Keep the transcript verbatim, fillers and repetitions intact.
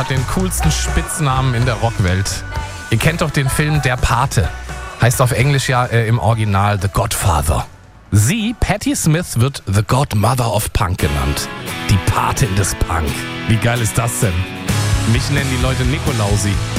hat den coolsten Spitznamen in der Rockwelt. Ihr kennt doch den Film Der Pate. Heißt auf Englisch ja äh, im Original The Godfather. Sie, Patti Smith, wird The Godmother of Punk genannt. Die Patin des Punk. Wie geil ist das denn? Mich nennen die Leute Nikolausi.